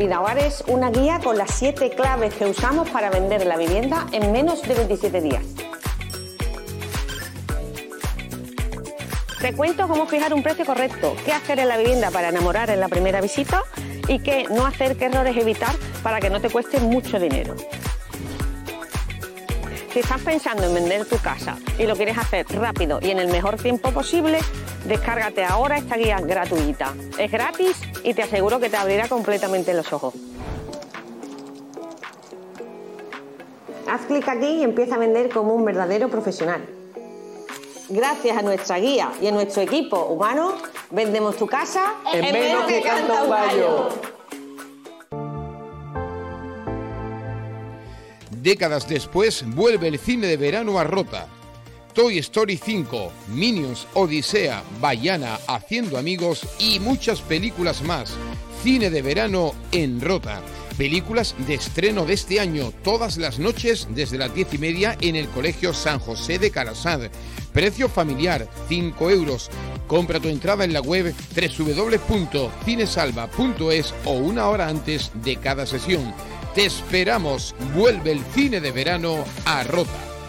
Vida Hogar es una guía con las 7 claves que usamos para vender la vivienda en menos de 27 días. Te cuento cómo fijar un precio correcto, qué hacer en la vivienda para enamorar en la primera visita y qué no hacer, qué errores evitar para que no te cueste mucho dinero. Si estás pensando en vender tu casa y lo quieres hacer rápido y en el mejor tiempo posible, descárgate ahora esta guía gratuita. Es gratis y te aseguro que te abrirá completamente los ojos. Haz clic aquí y empieza a vender como un verdadero profesional. Gracias a nuestra guía y a nuestro equipo humano, vendemos tu casa en menos que canta un gallo. Décadas después, vuelve el cine de verano a Rota. Toy Story 5, Minions, Odisea, Baiana, Haciendo Amigos y muchas películas más. Cine de verano en Rota. Películas de estreno de este año, todas las noches desde las 10:30 en el Colegio San José de Carasad. Precio familiar, 5 euros. Compra tu entrada en la web www.cinesalva.es o una hora antes de cada sesión. Te esperamos. Vuelve el cine de verano a Rota.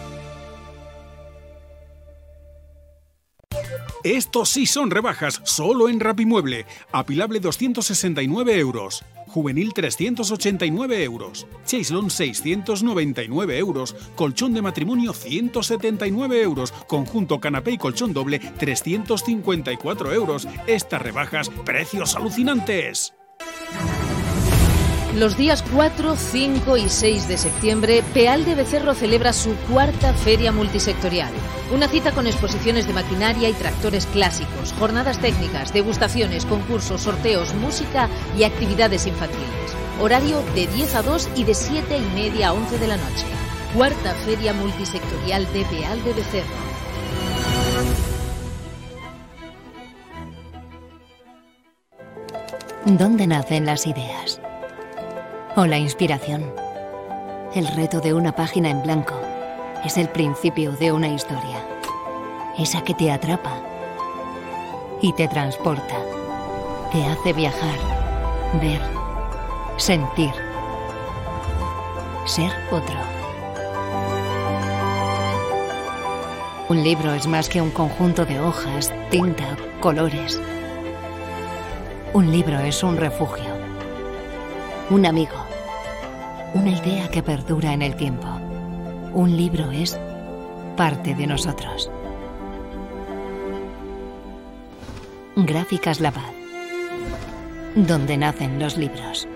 Estos sí son rebajas, solo en Rapimueble. Apilable 269 euros. Juvenil 389 euros. Chaislon 699 euros. Colchón de matrimonio 179 euros. Conjunto canapé y colchón doble 354 euros. Estas rebajas, precios alucinantes. Los días 4, 5 y 6 de septiembre, Peal de Becerro celebra su 4ª Feria Multisectorial. Una cita con exposiciones de maquinaria y tractores clásicos, jornadas técnicas, degustaciones, concursos, sorteos, música y actividades infantiles. Horario de 10 a 2 y de 7:30 a 11 de la noche. 4ª Feria Multisectorial de Peal de Becerro. ¿Dónde nacen las ideas? ¿O la inspiración? El reto de una página en blanco es el principio de una historia. Esa que te atrapa y te transporta. Te hace viajar, ver, sentir. Ser otro. Un libro es más que un conjunto de hojas, tinta, colores. Un libro es un refugio. Un amigo. Una idea que perdura en el tiempo. Un libro es parte de nosotros. Gráficas La Paz. Donde nacen los libros.